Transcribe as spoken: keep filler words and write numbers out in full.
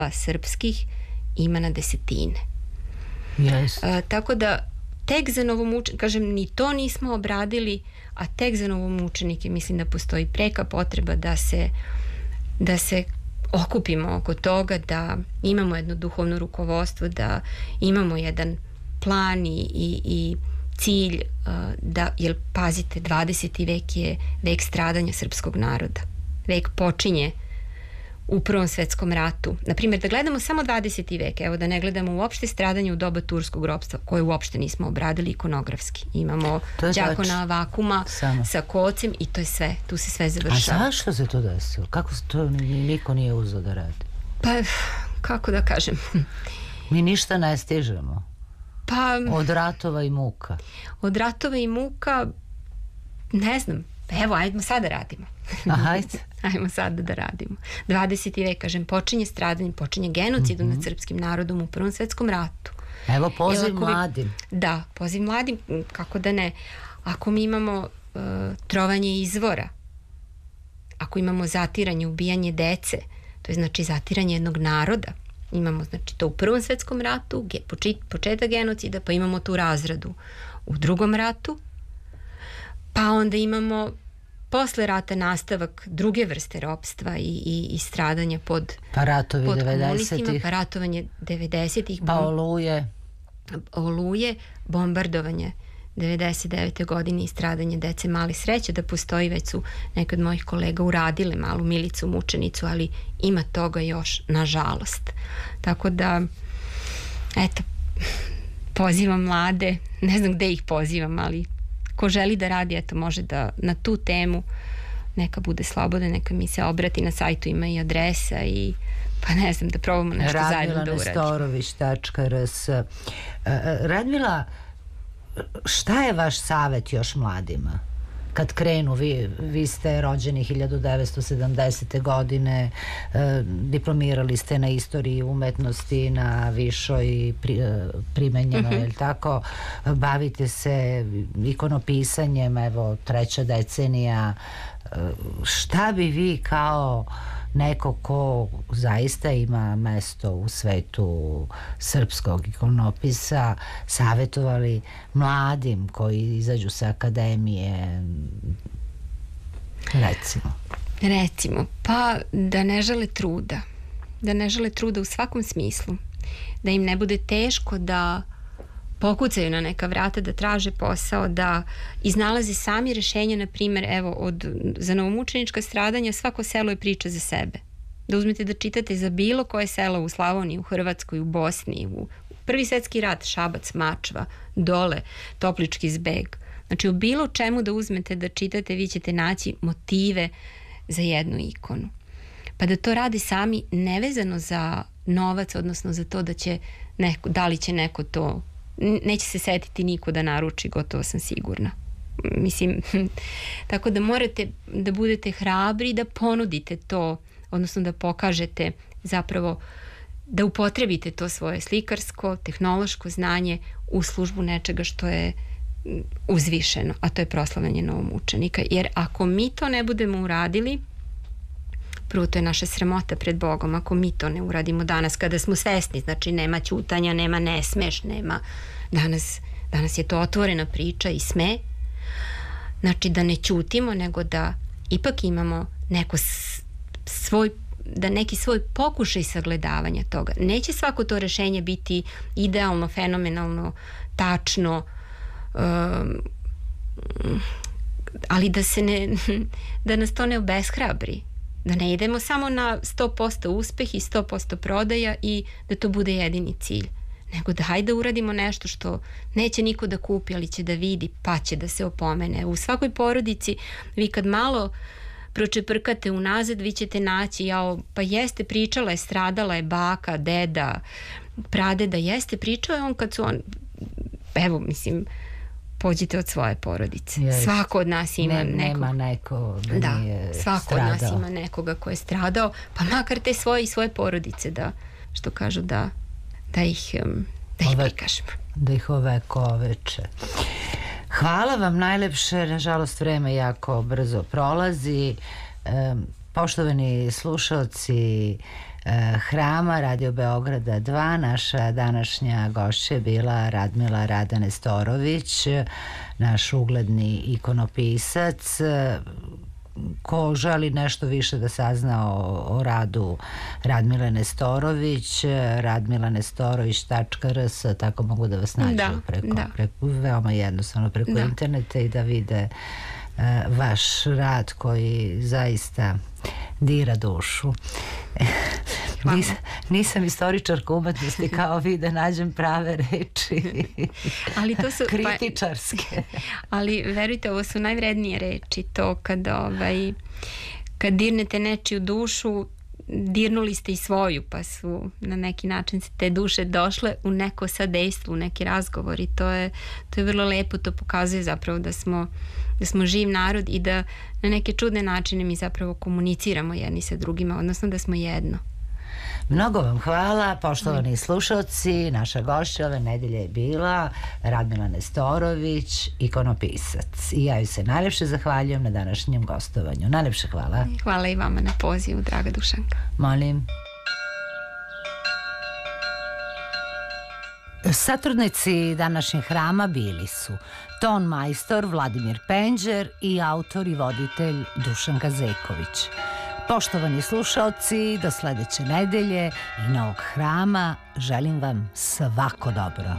srpskih ima na desetine. Yes. A, tako da tek za novomučenike, kažem, ni to nismo obradili, a tek za novomučenike mislim da postoji preka potreba da se da se okupimo oko toga, da imamo jedno duhovno rukovodstvo, da imamo jedan plan i, i, i cilj, uh, da, jer pazite, dvadeseti vek je vek stradanja srpskog naroda. Vek počinje u Prvom svetskom ratu. Naprimjer, da gledamo samo dvadeseti vek, evo da ne gledamo uopšte stradanje u doba turskog ropstva, koje uopšte nismo obradili ikonografski. Imamo đakona vakuma samo sa kocem i to je sve, tu se sve završava. A zašto se to desilo? Kako se to niko nije uzeo da radi? Pa, kako da kažem? Mi ništa ne stižemo. Pa, od ratova i muka. Od ratova i muka, ne znam, evo, ajmo sad da radimo. Ajde. Ajmo sad da radimo. dvadeseti vek, kažem, počinje stradanje, počinje genocidom mm-hmm. nad srpskim narodom u Prvom svetskom ratu. Evo, poziv Evo, mladim. Da, poziv mladim, kako da ne. Ako mi imamo uh, trovanje izvora, ako imamo zatiranje, ubijanje dece, to je znači zatiranje jednog naroda, imamo znači to u Prvom svetskom ratu, ge, početak genocida, pa imamo tu razradu u Drugom ratu, pa onda imamo posle rata nastavak druge vrste ropstva i, i, i stradanja pod, pa ratovi pod devedesetih, komunistima, pa ratovanje devedesetih, pa oluje, oluje, bombardovanje devedeset devete godine i stradanje dece. Mali sreće da postoji, već su neki od mojih kolega uradile malu Milicu mučenicu, ali ima toga još, nažalost. Tako da, eto, pozivam mlade, ne znam gde ih pozivam, ali ko želi da radi, eto, može da na tu temu neka bude sloboda, neka mi se obrati, na sajtu ima i adresa i pa ne znam, da probamo nešto zajedno da uradimo. radmila nestorović tačka r s. Radmila, šta je vaš savjet još mladima? Kad krenu, vi, vi ste rođeni hiljadu devetsto sedamdesete godine, e, diplomirali ste na istoriji umetnosti na višoj pri, primenjenoj, mm-hmm. je li tako? Bavite se ikonopisanjem, evo, treća decenija. E, šta bi vi kao neko ko zaista ima mesto u svetu srpskog ikonopisa savjetovali mladim koji izađu sa akademije, recimo? Recimo, pa da ne žele truda, da ne žele truda u svakom smislu, da im ne bude teško da pokucaju na neka vrata, da traže posao, da iznalaze sami rešenja, na primjer, evo, od, za novomučenička stradanja svako selo je priča za sebe. Da uzmete da čitate za bilo koje selo u Slavoniji, u Hrvatskoj, u Bosni, u Prvi svetski rat, Šabac, Mačva, dole, Toplički zbeg. Znači, u bilo čemu da uzmete da čitate, vi ćete naći motive za jednu ikonu. Pa da to radi sami, nevezano za novac, odnosno za to da će neko, da li će neko to, neće se setiti niko da naruči, gotovo sam sigurna. Mislim, tako da morate da budete hrabri, da ponudite to, odnosno da pokažete zapravo, da upotrebite to svoje slikarsko, tehnološko znanje u službu nečega što je uzvišeno, a to je proslavljanje novomučenika. Jer ako mi to ne budemo uradili, prvo, to je naša sramota pred Bogom, ako mi to ne uradimo danas, kada smo svesni, znači nema ćutanja, nema ne smeš, nema, danas, danas je to otvorena priča i sme, znači da ne ćutimo, nego da ipak imamo neko svoj, da neki svoj pokušaj sagledavanja toga. Neće svako to rešenje biti idealno, fenomenalno, tačno, um, ali da se ne, da nas to ne obeshrabri. Da ne idemo samo na sto posto uspeh i sto posto prodaja i da to bude jedini cilj. Nego da hajde uradimo nešto što neće niko da kupi, ali će da vidi, pa će da se opomene. U svakoj porodici vi kad malo pročeprkate unazad, vi ćete naći, jao, pa jeste, pričala je, stradala je baka, deda, pradeda, jeste, pričao je on kad su on, evo, mislim, pođite od svoje porodice. Jest. Svako od nas ima ne, nekog. Nema neko da, da nije svako stradao. od nas ima nekoga ko je stradao, pa makar te svoje i svoje porodice, da, što kažu, da, da ih, da ih prikažemo. Da ih ovekoveče. Hvala vam najlepše, nažalost vreme jako brzo prolazi. E, poštovani slušalci, Hrama Radio Beograda dva. Naša današnja gošća je bila Radmila Rada Nestorović, naš ugledni ikonopisac. Ko želi nešto više da sazna o, o radu Radmile Nestorović, radmila nestorović tačka r s, tako mogu da vas nađu da, preko, da. preko, veoma jednostavno preko da. interneta i da vide uh, vaš rad koji zaista dira dušu. Nis, nisam istoričarka umetnosti kao vi da nađem prave reči. Ali to su kritičarske. Pa, ali verujte, ovo su najvrednije reči. To kad, ovaj, kad dirnete nečiju dušu, dirnuli ste i svoju, pa su na neki način te duše došle u neko sadejstvo, u neki razgovor i to je, to je vrlo lepo, to pokazuje zapravo da smo, da smo živ narod i da na neke čudne načine mi zapravo komuniciramo jedni sa drugima, odnosno da smo jedno. Mnogo vam hvala, poštovani slušalci. Naša gošća ove nedelje je bila Radmila Nestorović, ikonopisac. I ja joj se najlepše zahvaljujem na današnjem gostovanju. Najlepše hvala. Hvala i vama na pozivu, draga Dušanka. Molim. Satrudnici današnjeg hrama bili su ton majstor Vladimir Penđer i autor i voditelj Dušanka Zeković. Poštovani slušaoci, do sledeće nedelje i novog hrama želim vam svako dobro.